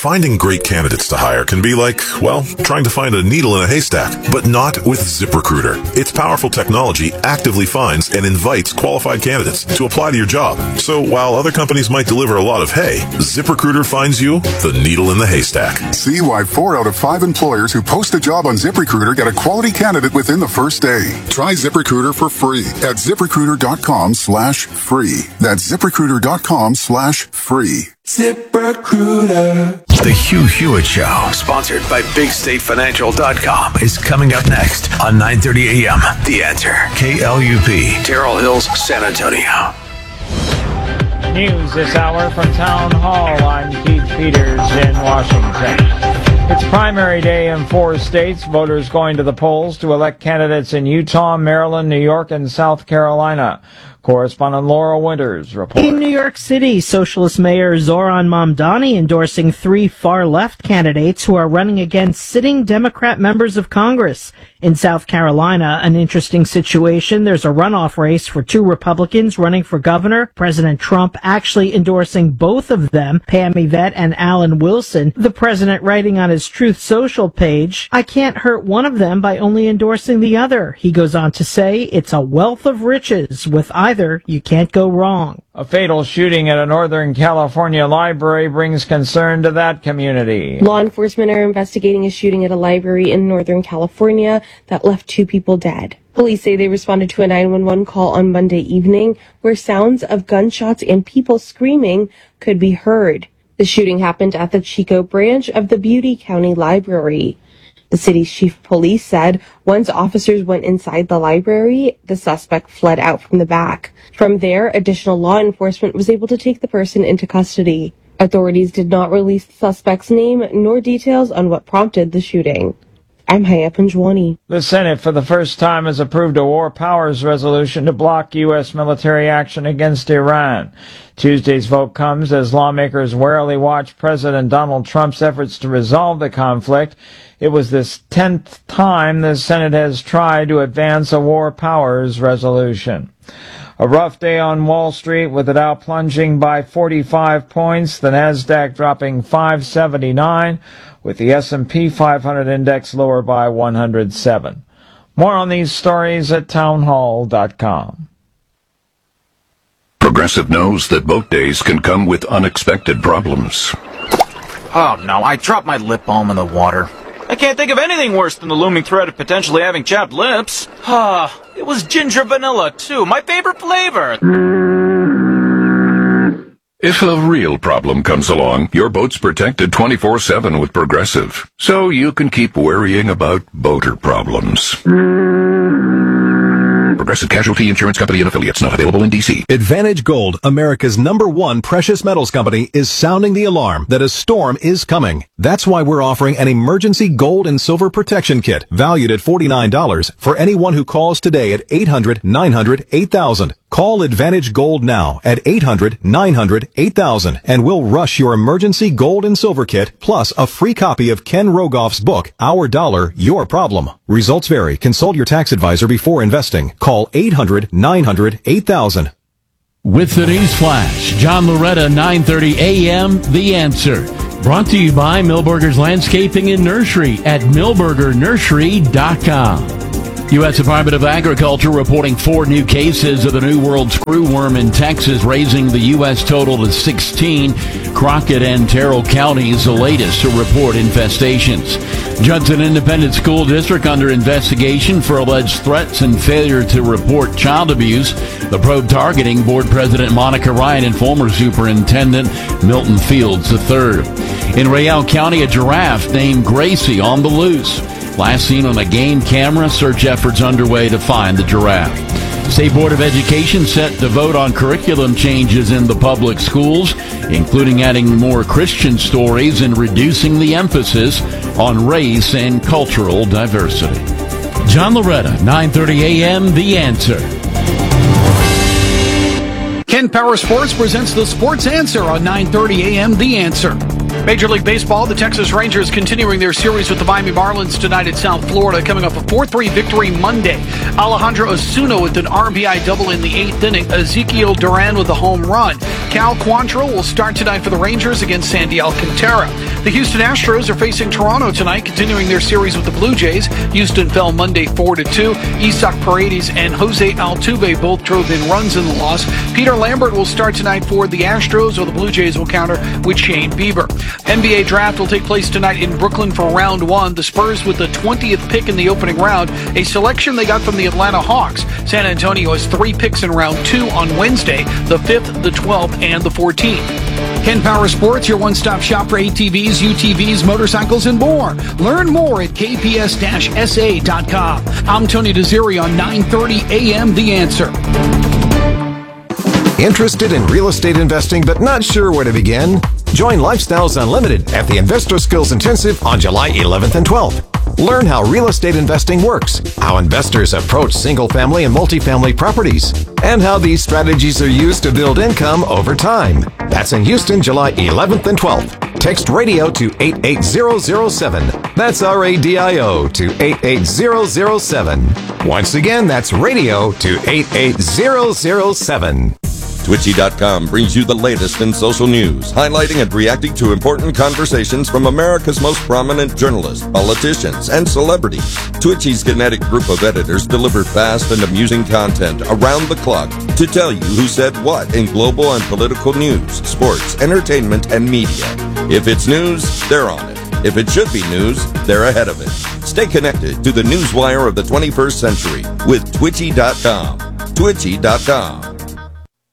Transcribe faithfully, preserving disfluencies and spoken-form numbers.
Finding great candidates to hire can be like, well, trying to find a needle in a haystack, but not with ZipRecruiter. Its powerful technology actively finds and invites qualified candidates to apply to your job. So while other companies might deliver a lot of hay, ZipRecruiter finds you the needle in the haystack. See why four out of five employers who post a job on ZipRecruiter get a quality candidate within the first day. Try ZipRecruiter for free at ZipRecruiter.com slash free. That's ZipRecruiter.com slash free. ZipRecruiter. The Hugh Hewitt Show, sponsored by Big State Financial dot com, is coming up next on nine thirty a.m. The Answer, K L U P, Terrell Hills, San Antonio. News this hour from Town Hall. I'm Keith Peters in Washington. It's primary day in four states. Voters going to the polls to elect candidates in Utah, Maryland, New York, and South Carolina. Correspondent Laura Winters reports. In New York City, Socialist Mayor Zoran Mamdani endorsing three far-left candidates who are running against sitting Democrat members of Congress. In South Carolina, an interesting situation. There's a runoff race for two Republicans running for governor. President Trump actually endorsing both of them, Pam Yvette and Alan Wilson. The president writing on his Truth Social page, "I can't hurt one of them by only endorsing the other." He goes on to say, "It's a wealth of riches. With either, you can't go wrong." A fatal shooting at a Northern California library brings concern to that community. Law enforcement are investigating a shooting at a library in Northern California that left two people dead. Police say they responded to a nine one one call on Monday evening where sounds of gunshots and people screaming could be heard. The shooting happened at the Chico branch of the Butte County Library. The city's chief of police said once officers went inside the library, the suspect fled out from the back. From there, additional law enforcement was able to take the person into custody. Authorities did not release the suspect's name nor details on what prompted the shooting. I'm Haya Panjwani. The Senate, for the first time, has approved a war powers resolution to block U S military action against Iran. Tuesday's vote comes as lawmakers warily watch President Donald Trump's efforts to resolve the conflict. It was the tenth time the Senate has tried to advance a war powers resolution. A rough day on Wall Street with the Dow plunging by forty-five points, the Nasdaq dropping five seventy-nine, with the S and P five hundred index lower by one hundred seven. More on these stories at town hall dot com. Progressive knows that boat days can come with unexpected problems. Oh no, I dropped my lip balm in the water. I can't think of anything worse than the looming threat of potentially having chapped lips. Ah, it was ginger vanilla, too. My favorite flavor. If a real problem comes along, your boat's protected twenty-four seven with Progressive, so you can keep worrying about boater problems. Progressive Casualty Insurance Company and Affiliates, not available in D C. Advantage Gold, America's number one precious metals company, is sounding the alarm that a storm is coming. That's why we're offering an emergency gold and silver protection kit valued at forty-nine dollars for anyone who calls today at eight hundred, nine hundred, eight thousand. Call Advantage Gold now at eight hundred, nine hundred, eight thousand and we'll rush your emergency gold and silver kit plus a free copy of Ken Rogoff's book, Our Dollar, Your Problem. Results vary. Consult your tax advisor before investing. Call eight hundred, nine hundred, eight thousand. With the News Flash, John Loretta, nine thirty a.m., The Answer. Brought to you by Millburgers Landscaping and Nursery at millburger nursery dot com. U S Department of Agriculture reporting four new cases of the New World screwworm in Texas, raising the U S total to sixteen. Crockett and Terrell counties, the latest to report infestations. Judson Independent School District under investigation for alleged threats and failure to report child abuse. The probe targeting Board President Monica Ryan and former Superintendent Milton Fields the third. In Real County, a giraffe named Gracie on the loose. Last seen on a game camera, search efforts underway to find the giraffe. State Board of Education set to vote on curriculum changes in the public schools, including adding more Christian stories and reducing the emphasis on race and cultural diversity. John Loretta, nine thirty a.m., The Answer. Ken Power Sports presents the Sports Answer on nine thirty a.m., The Answer. Major League Baseball, the Texas Rangers continuing their series with the Miami Marlins tonight in South Florida, coming off a four three victory Monday. Alejandro Osuna with an R B I double in the eighth inning. Ezekiel Duran with a home run. Cal Quantrill will start tonight for the Rangers against Sandy Alcantara. The Houston Astros are facing Toronto tonight, continuing their series with the Blue Jays. Houston fell Monday four to two. Isaac Paredes and Jose Altuve both drove in runs in the loss. Peter Lambert will start tonight for the Astros, while the Blue Jays will counter with Shane Bieber. N B A draft will take place tonight in Brooklyn for round one. The Spurs with the twentieth pick in the opening round, a selection they got from the Atlanta Hawks. San Antonio has three picks in round two on Wednesday, the fifth, the twelfth, and the fourteenth. Ken Power Sports, your one-stop shop for A T Vs, U T Vs, motorcycles, and more. Learn more at k p s dash s a dot com. I'm Tony DeZeri on nine thirty A M The Answer. Interested in real estate investing but not sure where to begin? Join Lifestyles Unlimited at the Investor Skills Intensive on July eleventh and twelfth. Learn how real estate investing works, how investors approach single-family and multifamily properties, and how these strategies are used to build income over time. That's in Houston, July eleventh and twelfth. Text radio to eight eight zero zero seven. That's R A D I O to eight eight zero zero seven. Once again, that's radio to eight eight zero zero seven. Twitchy dot com brings you the latest in social news, highlighting and reacting to important conversations from America's most prominent journalists, politicians, and celebrities. Twitchy's kinetic group of editors deliver fast and amusing content around the clock to tell you who said what in global and political news, sports, entertainment, and media. If it's news, they're on it. If it should be news, they're ahead of it. Stay connected to the newswire of the twenty-first century with Twitchy dot com. Twitchy dot com.